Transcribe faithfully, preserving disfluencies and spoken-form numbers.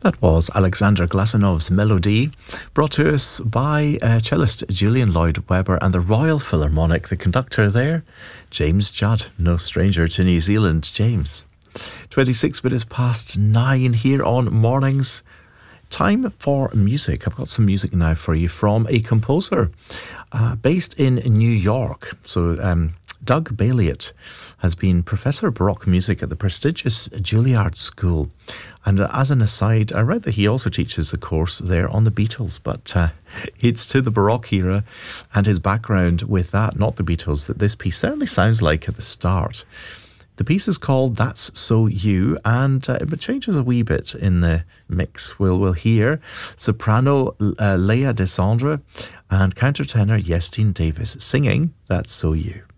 That was Alexander Glasenov's Melody, brought to us by uh, cellist Julian Lloyd Webber and the Royal Philharmonic. The conductor there, James Judd, no stranger to New Zealand. James. twenty-six minutes past nine here on Mornings. Time for music. I've got some music now for you from a composer uh, based in New York. So um, Doug Balliet has been Professor of Baroque Music at the prestigious Juilliard School. And uh, as an aside, I read that he also teaches a course there on the Beatles, but uh, it's to the Baroque era and his background with that, not the Beatles, that this piece certainly sounds like at the start. The piece is called That's So You, and uh, it changes a wee bit in the mix. We'll, we'll hear soprano uh, Leah Descendre and countertenor Yestine Davis singing That's So You.